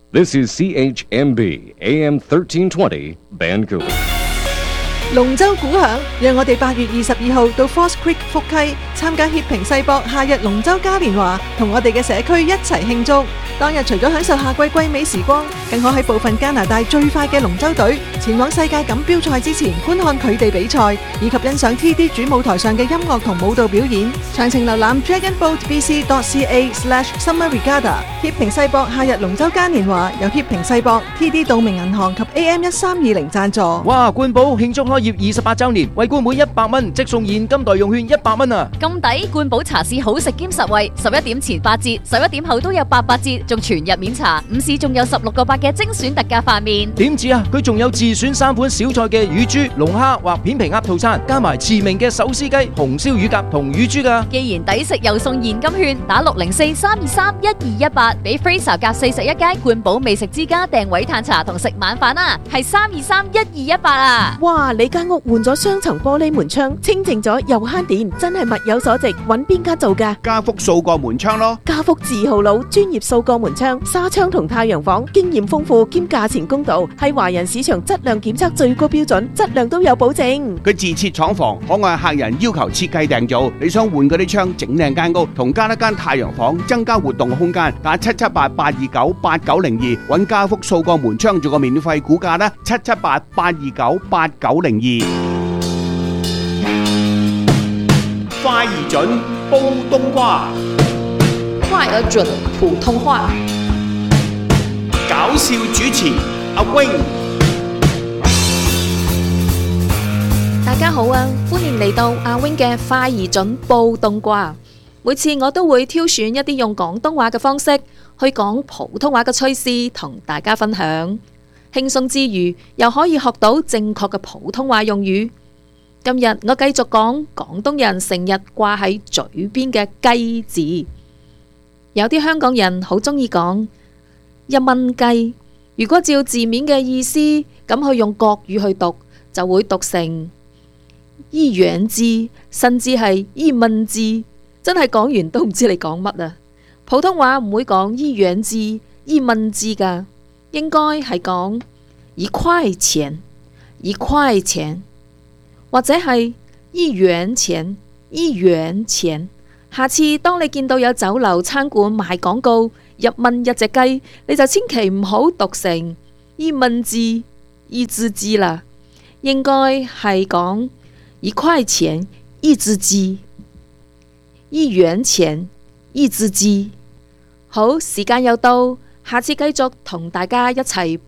This is CHMB AM 1320 Vancouver。 龍舟鼓響，讓我哋8月22號到 False Creek 福溪參加協平世博夏日龍舟嘉年華，同我哋嘅社區一齊慶祝。當日除咗享受夏季季美時光，更可喺部分加拿大最快嘅龍舟隊前往世界錦標賽之前觀看佢哋比賽，以及欣賞 TD 主舞台上嘅音樂同舞蹈表演。詳情瀏覽 dragonboatbc.ca/Summer Regatta。協平世博夏日龍舟嘉年華由協平世博、TD 道明銀行及 AM1320 贊助。 哇！冠寶慶祝開業28週年，為冠每100蚊即送現金代用券100蚊啊！ 咁抵！冠寶茶市好食兼實惠，11點前8折，11點後都有88折，仲全日免茶。午市仲有16個8嘅精選特價飯麵。 點止啊！佢仲有自選3款小菜嘅乳豬、龍蝦或片皮鴨套餐，加埋馳名嘅手撕雞、紅燒乳鴿同乳豬㗎。 既然抵食又送現金券，打604-323-1218，俾 Fraser 夾41街冠寶美食之家訂位嘆茶同食晚飯啊！係323-1218啊！ 哇！你間屋換咗雙層玻璃門窗，清淨咗又慳電，真係物有所值。揾邊間做㗎？ 家福掃過門窗咯。 家福字號佬，專業掃過門窗、紗窗同太陽房，經驗豐富兼價錢公道，係華人市場質量檢測最高標準，質量都有保證。 佢自設廠房，可按客人要求設計訂造。你想換嗰啲窗，整靚間屋，同加一間太陽房，增加活動空間，打778-829-8902，揾家福掃過門窗做個免費估價啦，778-829-8902。快而準，煲冬瓜。 快而準普通話。 搞笑主持阿 wing。 大家好啊，歡迎嚟到阿 wing 嘅快而準煲冬瓜。每次我都會挑選一啲用廣東話嘅方式去講普通話嘅趣事，同大家分享。輕鬆之餘，又可以學到正確嘅普通話用語。今日我繼續講廣東人成日掛喺嘴邊嘅雞字。有啲香港人好鍾意講1蚊雞，如果照字面嘅意思咁去用國語去讀，就會讀成1元雞，甚至係1蚊雞。真係講完都唔知你講乜啊！普通話唔會講1元雞、1蚊雞㗎，應該係講1塊錢、1塊錢，或者係1元錢、1元錢。下次當你見到有酒樓餐館賣廣告1蚊一隻雞，你就千祈唔好讀成1蚊雞、1隻雞啦，應該係講1塊錢、1隻雞、1元錢、1隻雞。好，時間又到，下次繼續同大家一齊